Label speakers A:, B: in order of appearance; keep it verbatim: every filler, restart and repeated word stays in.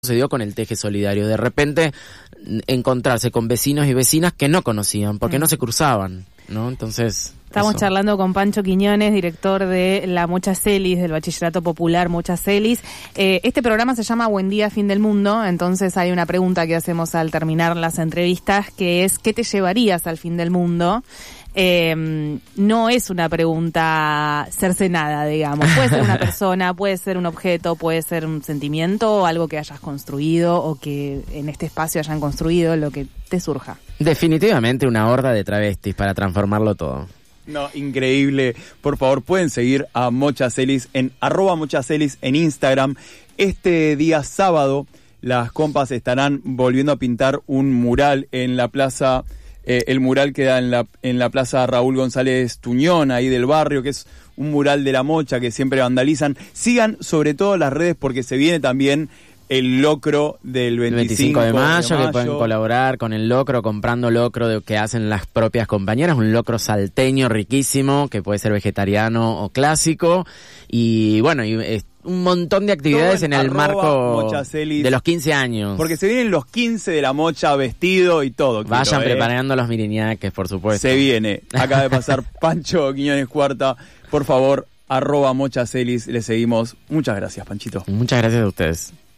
A: se dio con el Teje Solidario. De repente encontrarse con vecinos y vecinas que no conocían, porque no se cruzaban, ¿no? Entonces...
B: Estamos
A: eso.
B: charlando con Pancho Quiñones, director de la Mocha Celis, del Bachillerato Popular Mocha Celis. Eh, este programa se llama Buen Día, Fin del Mundo, entonces hay una pregunta que hacemos al terminar las entrevistas, que es ¿qué te llevarías al fin del mundo? Eh, no es una pregunta cercenada, digamos. Puede ser una persona, puede ser un objeto, puede ser un sentimiento o algo que hayas construido o que en este espacio hayan construido, lo que te surja.
A: Definitivamente una horda de travestis para transformarlo todo.
C: No, increíble. Por favor, pueden seguir a Mocha Celis en arroba Mocha Celis en Instagram. Este día sábado, las compas estarán volviendo a pintar un mural en la plaza. Eh, el mural queda en la, en la plaza Raúl González Tuñón, ahí del barrio, que es un mural de la Mocha que siempre vandalizan. Sigan sobre todo las redes porque se viene también el locro del veinticinco
A: de mayo,
C: de mayo,
A: que pueden colaborar con el locro, comprando locro de, que hacen las propias compañeras, un locro salteño riquísimo, que puede ser vegetariano o clásico, y bueno, y es un montón de actividades en, en el marco de los quince años.
C: Porque se vienen los quince de la Mocha, vestido y todo.
A: Vayan
C: quiero,
A: preparando eh. los miriñaques, por supuesto.
C: Se viene. Acaba de pasar Pancho Quiñones Cuarta. Por favor, arroba Mocha Celis, le seguimos. Muchas gracias, Panchito.
A: Muchas gracias a ustedes.